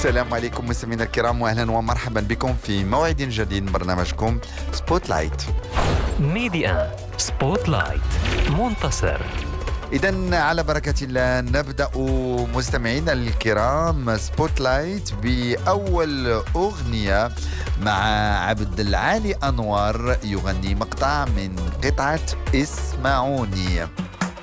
السلام عليكم مستمعينا الكرام، واهلا ومرحبا بكم في موعد جديد من برنامجكم سبوت لايت. ميديا سبوت لايت منتصر. إذن على بركة الله نبدأ مستمعينا الكرام سبوت لايت بأول أغنية مع عبد العالي أنور يغني مقطع من قطعة اسمعوني.